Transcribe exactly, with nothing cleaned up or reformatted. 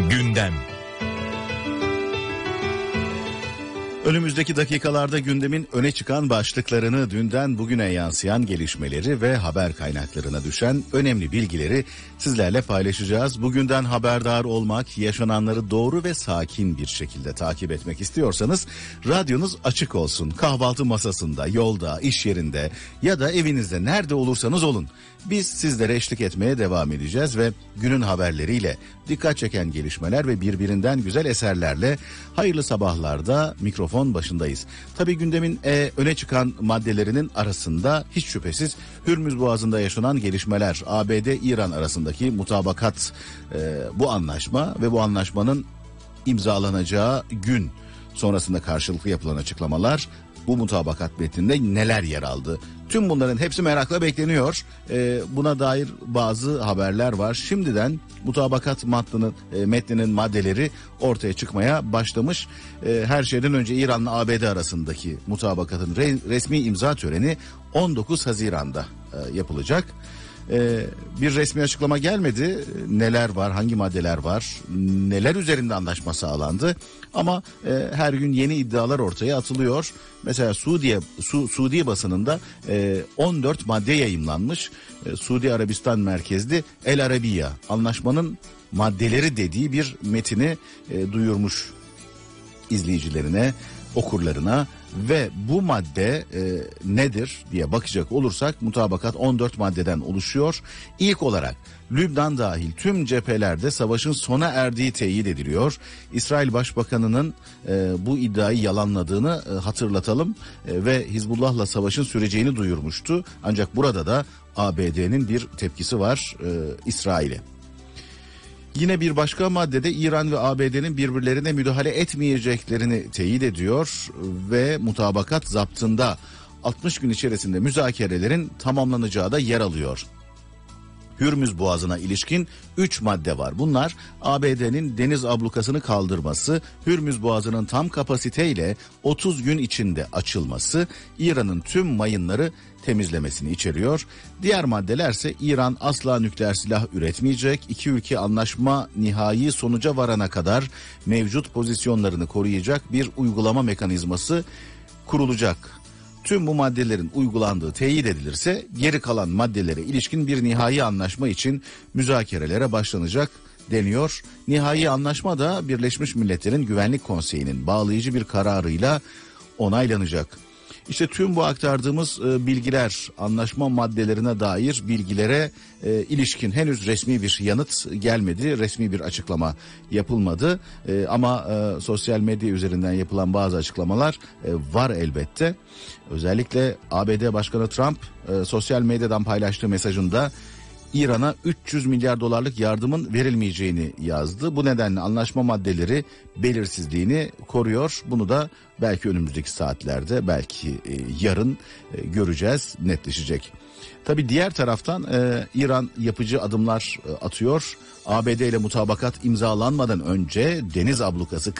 Gündem. Önümüzdeki dakikalarda gündemin öne çıkan başlıklarını, dünden bugüne yansıyan gelişmeleri ve haber kaynaklarına düşen önemli bilgileri sizlerle paylaşacağız. Bugünden haberdar olmak, yaşananları doğru ve sakin bir şekilde takip etmek istiyorsanız radyonuz açık olsun. Kahvaltı masasında, yolda, iş yerinde ya da evinizde, nerede olursanız olun. Biz sizlere eşlik etmeye devam edeceğiz ve günün haberleriyle, dikkat çeken gelişmeler ve birbirinden güzel eserlerle hayırlı sabahlarda mikrofon başındayız. Tabii gündemin e, öne çıkan maddelerinin arasında hiç şüphesiz Hürmüz Boğazı'nda yaşanan gelişmeler, A B D-İran arasındaki mutabakat, e, bu anlaşma ve bu anlaşmanın imzalanacağı gün sonrasında karşılıklı yapılan açıklamalar, bu mutabakat metninde neler yer aldı? Tüm bunların hepsi merakla bekleniyor. Ee, buna dair bazı haberler var. Şimdiden mutabakat matnının, e, metninin maddeleri ortaya çıkmaya başlamış. E, her şeyden önce İran'la A B D arasındaki mutabakatın re, resmi imza töreni on dokuz Haziran'da e, yapılacak. Ee, bir resmi açıklama gelmedi. Neler var, hangi maddeler var, neler üzerinde anlaşma sağlandı. Ama e, her gün yeni iddialar ortaya atılıyor. Mesela Suudi Su, Suudi basınında e, on dört madde yayımlanmış. E, Suudi Arabistan merkezli El Arabiya anlaşmanın maddeleri dediği bir metini e, duyurmuş izleyicilerine, okurlarına. Ve bu madde e, nedir diye bakacak olursak mutabakat on dört maddeden oluşuyor. İlk olarak Lübnan dahil tüm cephelerde savaşın sona erdiği teyit ediliyor. İsrail Başbakanı'nın e, bu iddiayı yalanladığını e, hatırlatalım e, ve Hizbullah'la savaşın süreceğini duyurmuştu. Ancak burada da A B D'nin bir tepkisi var e, İsrail'e. Yine bir başka maddede İran ve A B D'nin birbirlerine müdahale etmeyeceklerini teyit ediyor ve mutabakat zaptında altmış gün içerisinde müzakerelerin tamamlanacağı da yer alıyor. Hürmüz Boğazı'na ilişkin üç madde var. Bunlar A B D'nin deniz ablukasını kaldırması, Hürmüz Boğazı'nın tam kapasiteyle otuz gün içinde açılması, İran'ın tüm mayınları temizlemesini içeriyor. Diğer maddelerse İran asla nükleer silah üretmeyecek, iki ülke anlaşma nihai sonuca varana kadar mevcut pozisyonlarını koruyacak bir uygulama mekanizması kurulacak. Tüm bu maddelerin uygulandığı teyit edilirse geri kalan maddelere ilişkin bir nihai anlaşma için müzakerelere başlanacak deniyor. Nihai anlaşma da Birleşmiş Milletler'in Güvenlik Konseyi'nin bağlayıcı bir kararıyla onaylanacak. İşte tüm bu aktardığımız e, bilgiler, anlaşma maddelerine dair bilgilere e, ilişkin henüz resmi bir yanıt gelmedi, resmi bir açıklama yapılmadı. E, ama e, sosyal medya üzerinden yapılan bazı açıklamalar e, var elbette. Özellikle A B D Başkanı Trump e, sosyal medyadan paylaştığı mesajında İran'a üç yüz milyar dolarlık yardımın verilmeyeceğini yazdı. Bu nedenle anlaşma maddeleri belirsizliğini koruyor. Bunu da belki önümüzdeki saatlerde, belki e, yarın e, göreceğiz, netleşecek. Tabii diğer taraftan e, İran yapıcı adımlar e, atıyor. A B D ile mutabakat imzalanmadan önce deniz ablukası